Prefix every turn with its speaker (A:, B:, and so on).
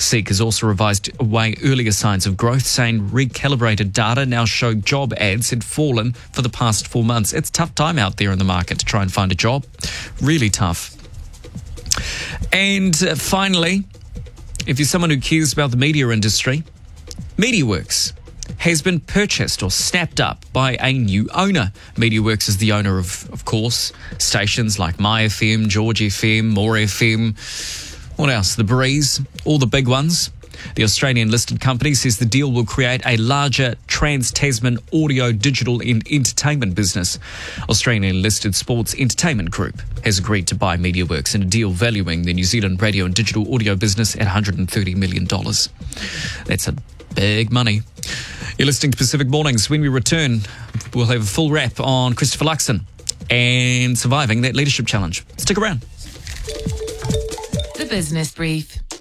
A: Seek has also revised away earlier signs of growth, saying recalibrated data now show job ads had fallen for the past 4 months. It's a tough time out there in the market to try and find a job. Really tough. And finally, if you're someone who cares about the media industry, MediaWorks has been purchased or snapped up by a new owner. MediaWorks is the owner of course, stations like My FM, George FM, More FM, what else? The Breeze, all the big ones. The Australian listed company says the deal will create a larger Trans-Tasman audio, digital and entertainment business. Australian listed Sports Entertainment Group has agreed to buy MediaWorks in a deal valuing the New Zealand radio and digital audio business at $130 million. That's a big money. You're listening to Pacific Mornings. When we return, we'll have a full wrap on Christopher Luxon and surviving that leadership challenge. Stick around.
B: The Business Brief.